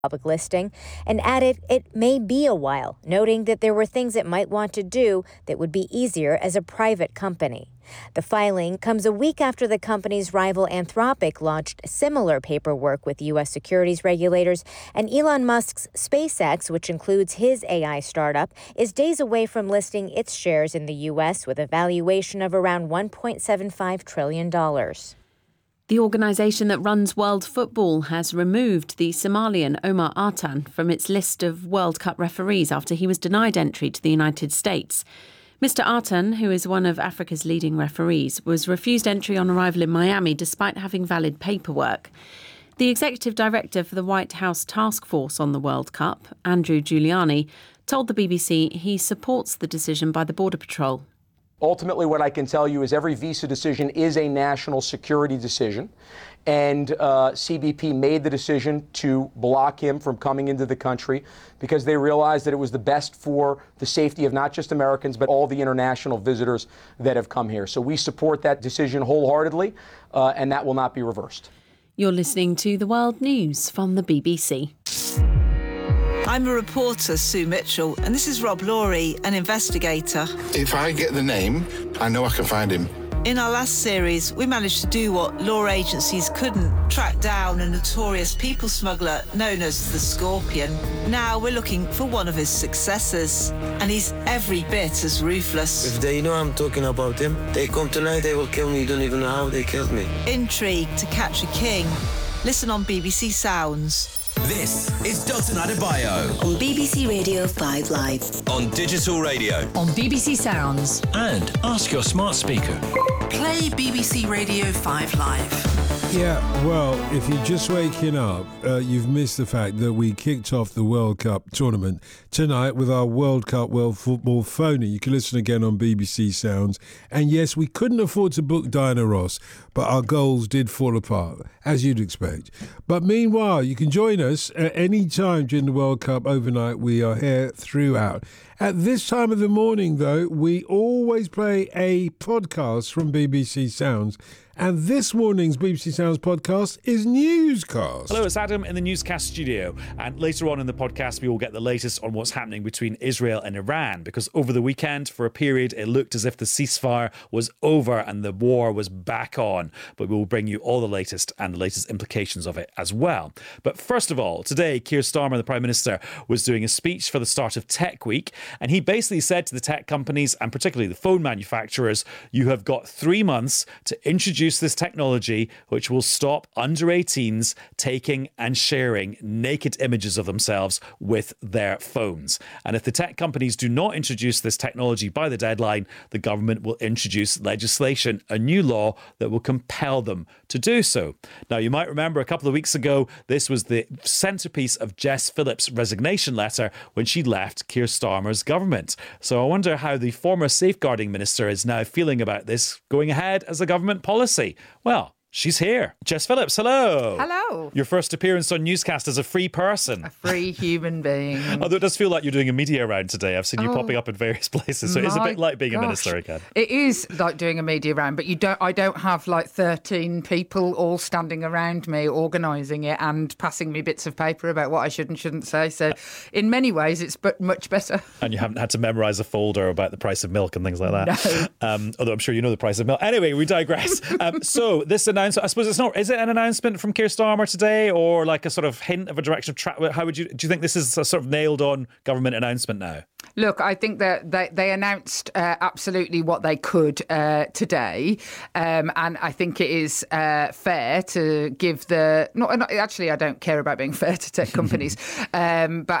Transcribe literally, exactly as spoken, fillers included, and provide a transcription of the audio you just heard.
public listing, and added it may be a while, noting that there were things it might want to do that would be easier as a private company. The filing comes a week after the company's rival Anthropic launched similar paperwork with U S securities regulators, and Elon Musk's SpaceX, which includes his A I startup, is days away from listing its shares in the U S with a valuation of around one point seven five trillion dollars. The organisation that runs world football has removed the Somalian Omar Artan from its list of World Cup referees after he was denied entry to the United States. Mister Artan, who is one of Africa's leading referees, was refused entry on arrival in Miami despite having valid paperwork. The executive director for the White House Task Force on the World Cup, Andrew Giuliani, told the B B C he supports the decision by the Border Patrol. Ultimately, what I can tell you is every visa decision is a national security decision, and uh, C B P made the decision to block him from coming into the country because they realized that it was the best for the safety of not just Americans, but all the international visitors that have come here. So we support that decision wholeheartedly, uh, and that will not be reversed. You're listening to The World News from the B B C. I'm a reporter, Sue Mitchell, and this is Rob Laurie, an investigator. If I get the name, I know I can find him. In our last series, we managed to do what law agencies couldn't, track down a notorious people smuggler known as the Scorpion. Now we're looking for one of his successors, and he's every bit as ruthless. If they know I'm talking about him, they come tonight, they will kill me. You don't even know how they killed me. Intrigue to catch a king. Listen on B B C Sounds. This is Dotun Adebayo on B B C Radio five Live, on digital radio, on B B C Sounds, and ask your smart speaker. Play B B C Radio five Live. Yeah, well, if you're just waking up, uh, you've missed the fact that we kicked off the World Cup tournament tonight with our World Cup World Football phony. You can listen again on B B C Sounds. And yes, we couldn't afford to book Diana Ross, but our goals did fall apart, as you'd expect. But meanwhile, you can join us at any time during the World Cup overnight. We are here throughout. At this time of the morning, though, we always play a podcast from B B C Sounds. And this morning's B B C Sounds podcast is Newscast. Hello, it's Adam in the Newscast studio. And later on in the podcast, we will get the latest on what's happening between Israel and Iran. Because over the weekend, for a period, it looked as if the ceasefire was over and the war was back on. But we will bring you all the latest and the latest implications of it as well. But first of all, today, Keir Starmer, the Prime Minister, was doing a speech for the start of Tech Week. And he basically said to the tech companies, and particularly the phone manufacturers, you have got three months to introduce this technology which will stop under eighteens taking and sharing naked images of themselves with their phones. And if the tech companies do not introduce this technology by the deadline, the government will introduce legislation, a new law that will compel them to do so. Now, you might remember a couple of weeks ago, this was the centrepiece of Jess Phillips' resignation letter when she left Keir Starmer's government. So I wonder how the former safeguarding minister is now feeling about this going ahead as a government policy. Well, she's here. Jess Phillips, hello. Hello. Your first appearance on Newscast as a free person. A free human being. Although it does feel like you're doing a media round today. I've seen you oh, popping up in various places. So it's a bit like being gosh. a minister again. It is like doing a media round, but you don't. I don't have like thirteen people all standing around me organising it and passing me bits of paper about what I should and shouldn't say. So in many ways, it's but much better. And you haven't had to memorise a folder about the price of milk and things like that. No. Um, although I'm sure you know the price of milk. Anyway, we digress. um, so this announcement, I suppose it's not, is it an announcement from Keir Starmer today or like a sort of hint of a direction of travel? How would you, do you think this is a sort of nailed on government announcement now? Look, I think that they, they announced uh, absolutely what they could uh, today. Um, and I think it is uh, fair to give the... Not, not actually, I don't care about being fair to tech companies. um, but